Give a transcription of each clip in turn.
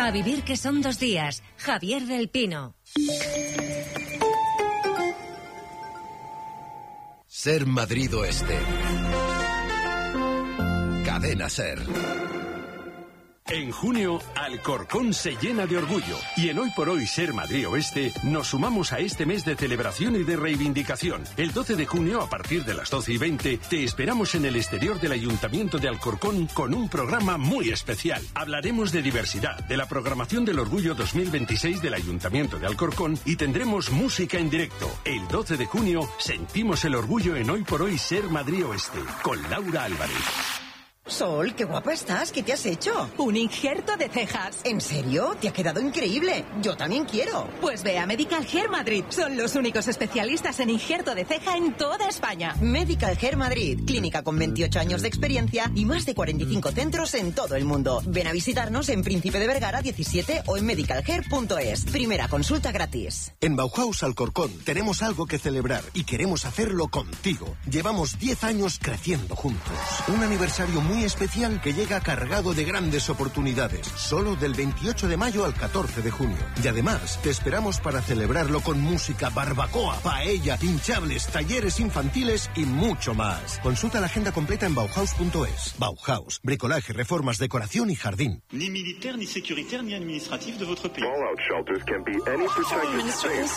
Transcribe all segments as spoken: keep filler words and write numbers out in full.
A vivir que son dos días. Javier del Pino. Ser Madrid Oeste. Cadena Ser. En junio, Alcorcón se llena de orgullo y en Hoy por Hoy Ser Madrid Oeste nos sumamos a este mes de celebración y de reivindicación. El doce de junio, a partir de las doce y veinte, te esperamos en el exterior del Ayuntamiento de Alcorcón con un programa muy especial. Hablaremos de diversidad, de la programación del Orgullo dos mil veintiséis del Ayuntamiento de Alcorcón y tendremos música en directo. El doce de junio, sentimos el orgullo en Hoy por Hoy Ser Madrid Oeste, con Laura Álvarez. Sol, qué guapa estás. ¿Qué te has hecho? Un injerto de cejas. ¿En serio? Te ha quedado increíble. Yo también quiero. Pues ve a Medical Hair Madrid. Son los únicos especialistas en injerto de ceja en toda España. Medical Hair Madrid. Clínica con veintiocho años de experiencia y más de cuarenta y cinco centros en todo el mundo. Ven a visitarnos en Príncipe de Vergara diecisiete o en medical hair punto es. Primera consulta gratis. En Bauhaus Alcorcón tenemos algo que celebrar y queremos hacerlo contigo. Llevamos diez años creciendo juntos. Un aniversario muy especial que llega cargado de grandes oportunidades, solo del veintiocho de mayo al catorce de junio. Y además, te esperamos para celebrarlo con música, barbacoa, paella, hinchables, talleres infantiles y mucho más. Consulta la agenda completa en bauhaus punto es. Bauhaus, bricolaje, reformas, decoración y jardín. Ni militaire, ni sécuritaire, ni administratif de votre pays. Fallout shelters can be any protected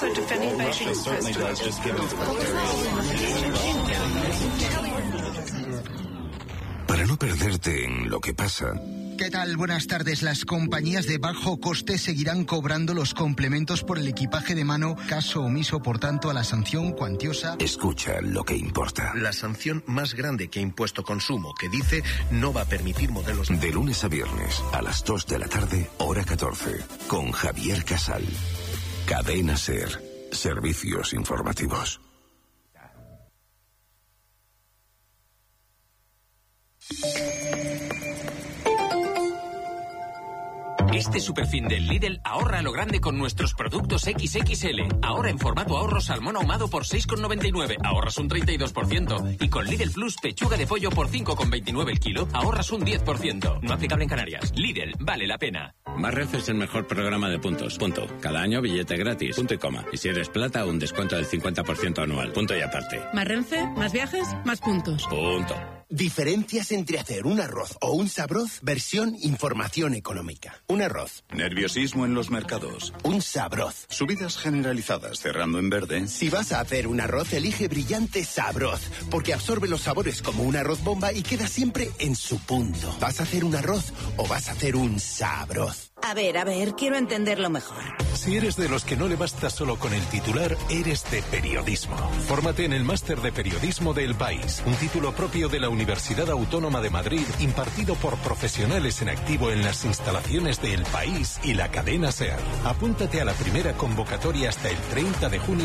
Para no perderte en lo que pasa. ¿Qué tal? Buenas tardes. Las compañías de bajo coste seguirán cobrando los complementos por el equipaje de mano, caso omiso, por tanto, a la sanción cuantiosa. Escucha lo que importa. La sanción más grande que ha impuesto Consumo, que dice no va a permitir modelos... De lunes a viernes, a las dos de la tarde, hora catorce, con Javier Casal. Cadena Ser. Servicios informativos. Este superfin del Lidl ahorra a lo grande con nuestros productos equis equis ele. Ahora en formato ahorro salmón ahumado por seis con noventa y nueve, ahorras un treinta y dos por ciento. Y con Lidl Plus pechuga de pollo por cinco con veintinueve el kilo, ahorras un diez por ciento. No aplicable en Canarias. Lidl, vale la pena. Más Renfe es el mejor programa de puntos. Punto. Cada año billete gratis. Punto y coma. Y si eres plata, un descuento del cincuenta por ciento anual. Punto y aparte. Más Renfe, más viajes, más puntos. Punto. Diferencias entre hacer un arroz o un sabroz, versión información económica. Un arroz. Nerviosismo en los mercados. Un sabroz. Subidas generalizadas cerrando en verde. Si vas a hacer un arroz, elige Brillante Sabroz, porque absorbe los sabores como un arroz bomba y queda siempre en su punto. ¿Vas a hacer un arroz o vas a hacer un sabroz? A ver, a ver, quiero entenderlo mejor. Si eres de los que no le basta solo con el titular, eres de periodismo. Fórmate en el Máster de Periodismo de El País, un título propio de la Universidad Autónoma de Madrid, impartido por profesionales en activo en las instalaciones de El País y la cadena SER. Apúntate a la primera convocatoria hasta el treinta de junio